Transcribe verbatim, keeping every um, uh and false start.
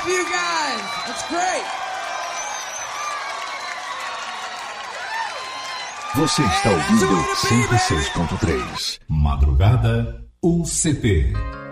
for you guys. That's great. Você está ouvindo cento e seis ponto três. Madrugada U C P.